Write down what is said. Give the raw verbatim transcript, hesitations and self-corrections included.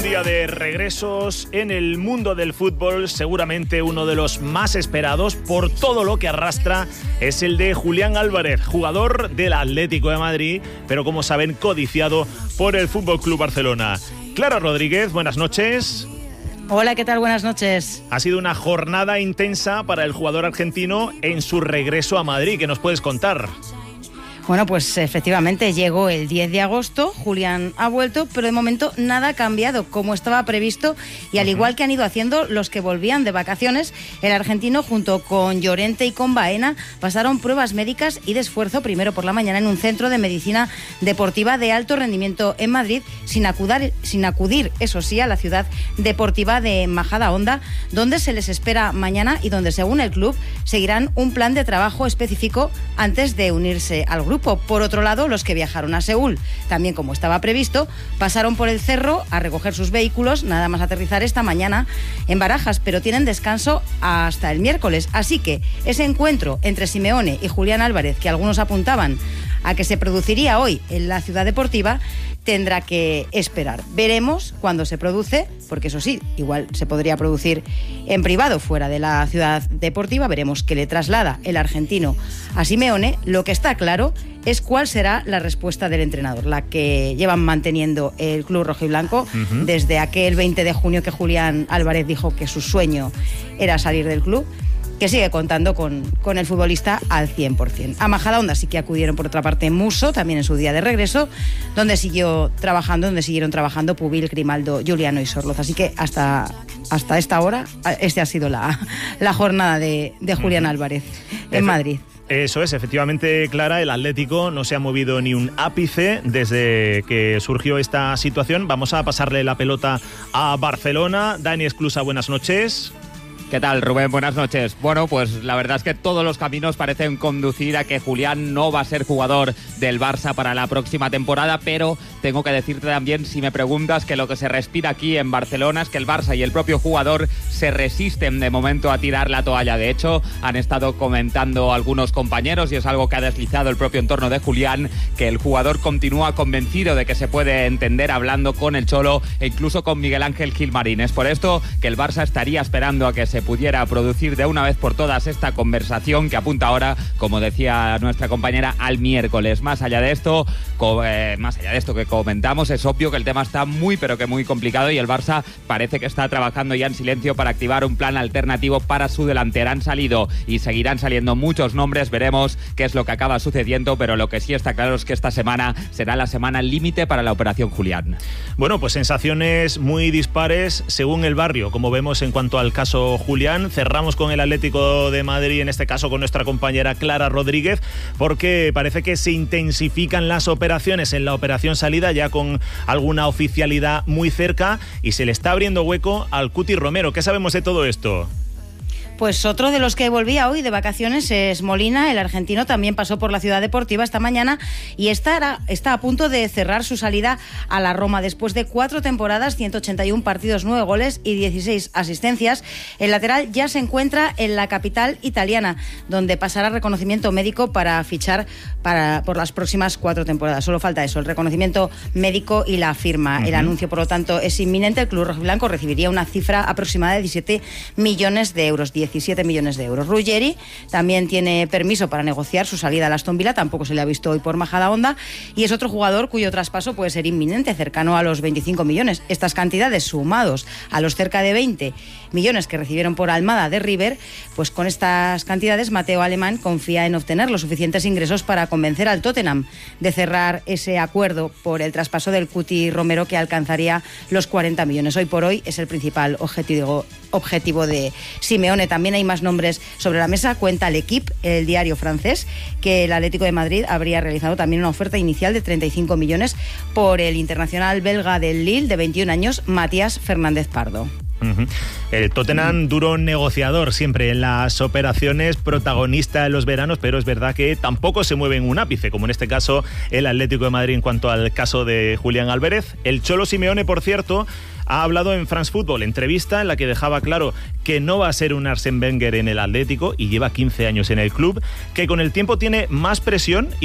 día de regresos en el mundo del fútbol. Seguramente uno de los más esperados por todo lo que arrastra es el de Julián Álvarez, jugador del Atlético de Madrid, pero como saben, codiciado por el F C Barcelona. Clara Rodríguez, buenas noches. Hola, ¿qué tal? Buenas noches. Ha sido una jornada intensa para el jugador argentino en su regreso a Madrid. ¿Qué nos puedes contar? Bueno, pues efectivamente llegó el diez de agosto, Julián ha vuelto, pero de momento nada ha cambiado como estaba previsto y al igual que han ido haciendo los que volvían de vacaciones, el argentino junto con Llorente y con Baena pasaron pruebas médicas y de esfuerzo primero por la mañana en un centro de medicina deportiva de alto rendimiento en Madrid, sin acudir, sin acudir, eso sí, a la ciudad deportiva de Majadahonda, donde se les espera mañana y donde, según el club, seguirán un plan de trabajo específico antes de unirse al grupo. Por otro lado, los que viajaron a Seúl, también como estaba previsto, pasaron por el cerro a recoger sus vehículos, nada más aterrizar esta mañana en Barajas, pero tienen descanso hasta el miércoles. Así que ese encuentro entre Simeone y Julián Álvarez, que algunos apuntaban a que se produciría hoy en la ciudad deportiva, tendrá que esperar. Veremos cuándo se produce, porque eso sí, igual se podría producir en privado fuera de la ciudad deportiva. Veremos qué le traslada el argentino a Simeone. Lo que está claro es cuál será la respuesta del entrenador, la que llevan manteniendo el club rojiblanco uh-huh. desde aquel veinte de junio que Julián Álvarez dijo que su sueño era salir del club, que sigue contando con, con el futbolista al cien por ciento. A Majadahonda sí que acudieron por otra parte Musso, también en su día de regreso, donde siguió trabajando, donde siguieron trabajando Pubil, Grimaldo, Giuliano y Sorloz. Así que hasta, hasta esta hora, esta ha sido la, la jornada de, de Julián Álvarez en Madrid. Eso es, efectivamente, Clara, el Atlético no se ha movido ni un ápice desde que surgió esta situación. Vamos a pasarle la pelota a Barcelona. Dani Esclusa, buenas noches. ¿Qué tal, Rubén? Buenas noches. Bueno, pues la verdad es que todos los caminos parecen conducir a que Julián no va a ser jugador del Barça para la próxima temporada, pero tengo que decirte también, si me preguntas, que lo que se respira aquí en Barcelona es que el Barça y el propio jugador se resisten de momento a tirar la toalla. De hecho, han estado comentando algunos compañeros, y es algo que ha deslizado el propio entorno de Julián, que el jugador continúa convencido de que se puede entender hablando con el Cholo e incluso con Miguel Ángel Gilmarín. Es por esto que el Barça estaría esperando a que se pudiera producir de una vez por todas esta conversación que apunta ahora, como decía nuestra compañera, al miércoles. Más allá de esto, co- eh, más allá de esto que comentamos, es obvio que el tema está muy pero que muy complicado y el Barça parece que está trabajando ya en silencio para activar un plan alternativo para su delantera. Han salido y seguirán saliendo muchos nombres, veremos qué es lo que acaba sucediendo, pero lo que sí está claro es que esta semana será la semana límite para la operación Julián. Bueno, pues sensaciones muy dispares según el barrio, como vemos en cuanto al caso Julián. Cerramos con el Atlético de Madrid, en este caso con nuestra compañera Clara Rodríguez, porque parece que se intensifican las operaciones en la operación salida, ya con alguna oficialidad muy cerca, y se le está abriendo hueco al Cuti Romero. ¿Qué sabemos de todo esto? Pues otro de los que volvía hoy de vacaciones es Molina. El argentino también pasó por la ciudad deportiva esta mañana y está, está a punto de cerrar su salida a la Roma. Después de cuatro temporadas, ciento ochenta y uno partidos, nueve goles y dieciséis asistencias, el lateral ya se encuentra en la capital italiana, donde pasará reconocimiento médico para fichar para, por las próximas cuatro temporadas. Solo falta eso, el reconocimiento médico y la firma. Uh-huh. El anuncio, por lo tanto, es inminente. El club rojiblanco recibiría una cifra aproximada de diecisiete millones de euros. diecisiete millones de euros. Ruggeri también tiene permiso para negociar su salida al Aston Villa, tampoco se le ha visto hoy por Majadahonda, y es otro jugador cuyo traspaso puede ser inminente, cercano a los veinticinco millones. Estas cantidades, sumados a los cerca de veinte millones que recibieron por Almada de River, pues con estas cantidades Mateo Alemán confía en obtener los suficientes ingresos para convencer al Tottenham de cerrar ese acuerdo por el traspaso del Cuti Romero, que alcanzaría los cuarenta millones. Hoy por hoy es el principal objetivo, objetivo de Simeone. También hay más nombres sobre la mesa. Cuenta L'Équipe, el diario francés, que el Atlético de Madrid habría realizado también una oferta inicial de treinta y cinco millones por el internacional belga del Lille de veintiún años, Matías Fernández Pardo. Uh-huh. El Tottenham, duro negociador siempre en las operaciones, protagonista en los veranos, pero es verdad que tampoco se mueve en un ápice, como en este caso el Atlético de Madrid en cuanto al caso de Julián Álvarez. El Cholo Simeone, por cierto, ha hablado en France Football, entrevista en la que dejaba claro que no va a ser un Arsène Wenger en el Atlético y lleva quince años en el club, que con el tiempo tiene más presión